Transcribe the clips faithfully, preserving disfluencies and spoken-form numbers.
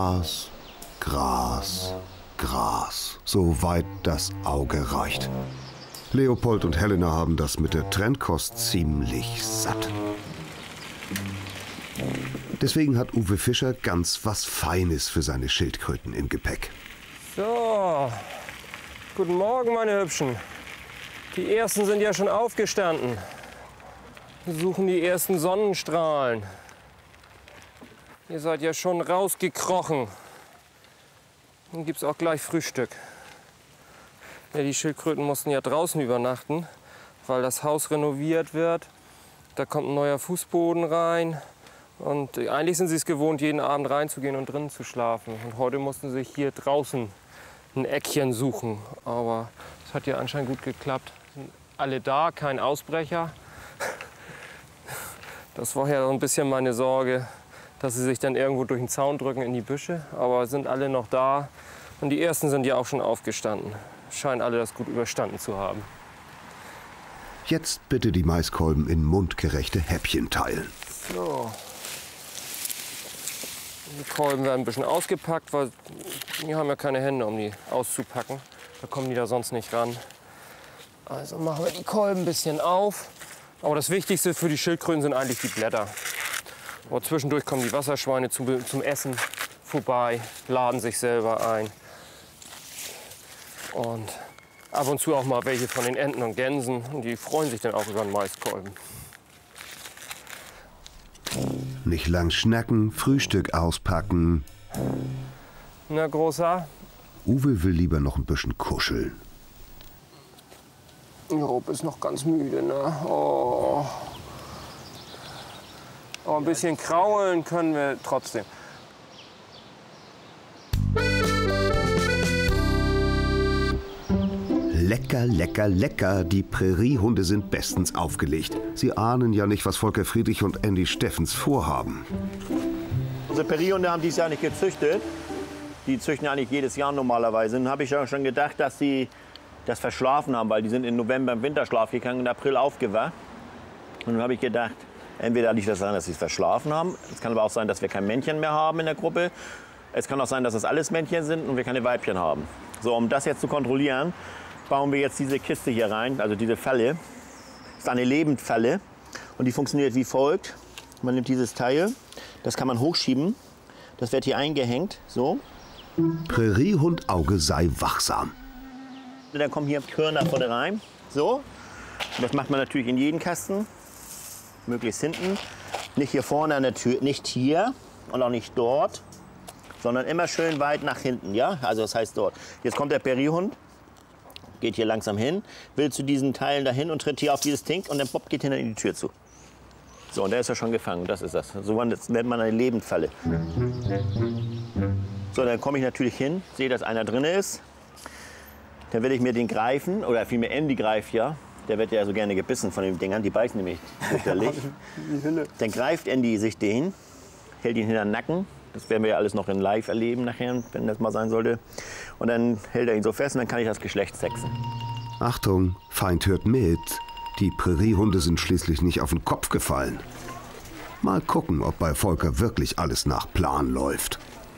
Gras, Gras, Gras, soweit das Auge reicht. Leopold und Helena haben das mit der Trennkost ziemlich satt. Deswegen hat Uwe Fischer ganz was Feines für seine Schildkröten im Gepäck. So, guten Morgen, meine Hübschen. Die ersten sind ja schon aufgestanden. Wir suchen die ersten Sonnenstrahlen. Ihr seid ja schon rausgekrochen. Dann gibt's auch gleich Frühstück. Ja, die Schildkröten mussten ja draußen übernachten, weil das Haus renoviert wird. Da kommt ein neuer Fußboden rein. Und eigentlich sind sie es gewohnt, jeden Abend reinzugehen und drinnen zu schlafen. Und heute mussten sie sich hier draußen ein Eckchen suchen. Aber es hat ja anscheinend gut geklappt. Sind alle da, kein Ausbrecher. Das war ja so ein bisschen meine Sorge, dass sie sich dann irgendwo durch den Zaun drücken in die Büsche. Aber sind alle noch da. Und die ersten sind ja auch schon aufgestanden. Scheinen alle das gut überstanden zu haben. Jetzt bitte die Maiskolben in mundgerechte Häppchen teilen. So. Die Kolben werden ein bisschen ausgepackt, weil wir haben ja keine Hände, um die auszupacken. Da kommen die da sonst nicht ran. Also machen wir die Kolben ein bisschen auf. Aber das Wichtigste für die Schildkröten sind eigentlich die Blätter. Aber zwischendurch kommen die Wasserschweine zum, zum Essen vorbei, laden sich selber ein. Und ab und zu auch mal welche von den Enten und Gänsen. Und die freuen sich dann auch über einen Maiskolben. Nicht lang schnacken, Frühstück auspacken. Na, Großer? Uwe will lieber noch ein bisschen kuscheln. Job ist noch ganz müde, ne? Oh. Aber ein bisschen kraulen können wir trotzdem. Lecker, lecker, lecker. Die Präriehunde sind bestens aufgelegt. Sie ahnen ja nicht, was Volker Friedrich und Andy Steffens vorhaben. Unsere Präriehunde haben dieses Jahr nicht gezüchtet. Die züchten ja eigentlich jedes Jahr normalerweise. Dann habe ich ja schon gedacht, dass sie das verschlafen haben, weil die sind im November im Winterschlaf gegangen, im April aufgewacht. Und dann habe ich gedacht, entweder liegt das daran, dass sie es verschlafen haben. Es kann aber auch sein, dass wir kein Männchen mehr haben in der Gruppe. Es kann auch sein, dass das alles Männchen sind und wir keine Weibchen haben. So, um das jetzt zu kontrollieren, bauen wir jetzt diese Kiste hier rein, also diese Falle. Das ist eine Lebendfalle und die funktioniert wie folgt. Man nimmt dieses Teil, das kann man hochschieben. Das wird hier eingehängt, so. Präriehundauge sei wachsam. Dann kommen hier Körner vorne rein, so. Und das macht man natürlich in jeden Kasten, möglichst hinten. Nicht hier vorne an der Tür, nicht hier und auch nicht dort, sondern immer schön weit nach hinten, ja. Also das heißt dort. Jetzt kommt der Präriehund, geht hier langsam hin, will zu diesen Teilen dahin und tritt hier auf dieses Ding und dann Bob geht hinter die Tür zu. So, und der ist ja schon gefangen, das ist das. So nennt man eine Lebendfalle. So, dann komme ich natürlich hin, sehe, dass einer drin ist. Dann will ich mir den greifen, oder vielmehr Andy greift ja. Der wird ja so gerne gebissen von den Dingern, die beißen nämlich fürchterlich. Dann greift Andy sich den, hält ihn hinter den Nacken. Das werden wir ja alles noch in live erleben nachher, wenn das mal sein sollte. Und dann hält er ihn so fest und dann kann ich das Geschlecht sexen. Achtung, Feind hört mit. Die Präriehunde sind schließlich nicht auf den Kopf gefallen. Mal gucken, ob bei Volker wirklich alles nach Plan läuft.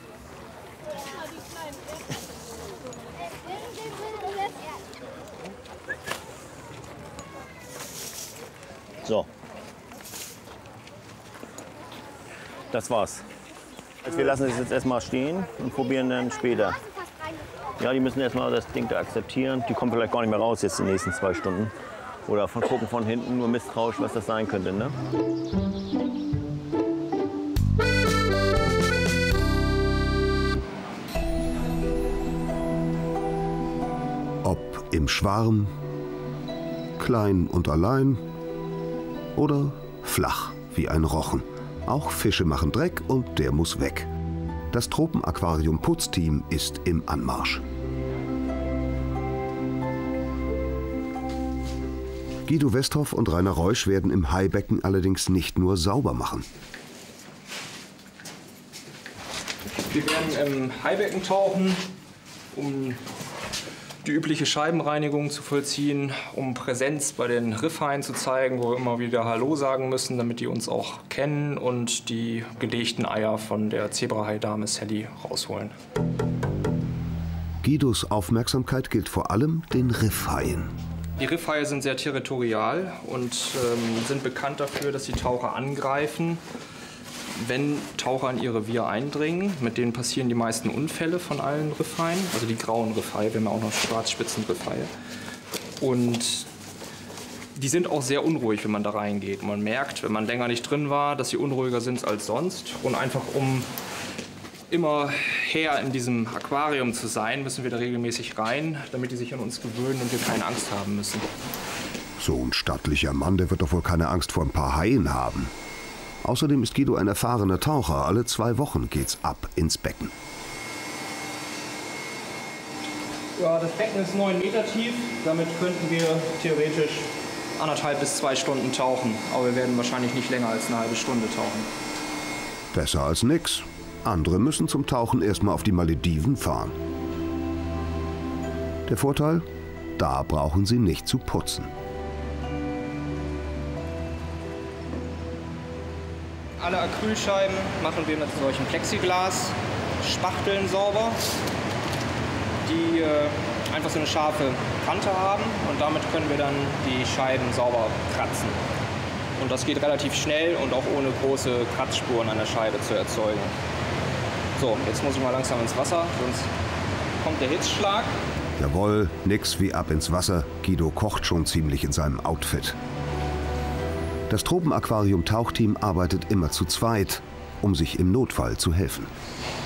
So. Das war's. Wir lassen es jetzt erstmal stehen und probieren dann später. Ja, die müssen erstmal das Ding da akzeptieren. Die kommen vielleicht gar nicht mehr raus jetzt die nächsten zwei Stunden. Oder von gucken von hinten, nur misstrauisch, was das sein könnte, ne? Ob im Schwarm, klein und allein oder flach wie ein Rochen. Auch Fische machen Dreck und der muss weg. Das Tropenaquarium-Putzteam ist im Anmarsch. Guido Westhoff und Rainer Reusch werden im Haibecken allerdings nicht nur sauber machen. Wir werden im Haibecken tauchen, um die übliche Scheibenreinigung zu vollziehen, um Präsenz bei den Riffhaien zu zeigen, wo wir immer wieder Hallo sagen müssen, damit die uns auch kennen und die gelegten Eier von der Zebrahaidame Sally rausholen. Guidos Aufmerksamkeit gilt vor allem den Riffhaien. Die Riffhaie sind sehr territorial und ähm, sind bekannt dafür, dass die Taucher angreifen, wenn Taucher in ihr Revier eindringen. Mit denen passieren die meisten Unfälle von allen Riffhaien, also die grauen Riffhaie, wir haben auch noch Schwarzspitzenriffhaie. Und die sind auch sehr unruhig, wenn man da reingeht. Man merkt, wenn man länger nicht drin war, dass sie unruhiger sind als sonst. Und einfach um immer her in diesem Aquarium zu sein, müssen wir da regelmäßig rein, damit die sich an uns gewöhnen und wir keine Angst haben müssen. So ein stattlicher Mann, der wird doch wohl keine Angst vor ein paar Haien haben. Außerdem ist Guido ein erfahrener Taucher. Alle zwei Wochen geht's ab ins Becken. Ja, das Becken ist neun Meter tief. Damit könnten wir theoretisch anderthalb bis zwei Stunden tauchen. Aber wir werden wahrscheinlich nicht länger als eine halbe Stunde tauchen. Besser als nix. Andere müssen zum Tauchen erstmal auf die Malediven fahren. Der Vorteil? Da brauchen sie nicht zu putzen. Alle Acrylscheiben machen wir mit solchen Plexiglas-Spachteln sauber, die äh, einfach so eine scharfe Kante haben und damit können wir dann die Scheiben sauber kratzen. Und das geht relativ schnell und auch ohne große Kratzspuren an der Scheibe zu erzeugen. So, jetzt muss ich mal langsam ins Wasser, sonst kommt der Hitzschlag. Jawohl, nix wie ab ins Wasser. Guido kocht schon ziemlich in seinem Outfit. Das Tropenaquarium-Tauchteam arbeitet immer zu zweit, um sich im Notfall zu helfen.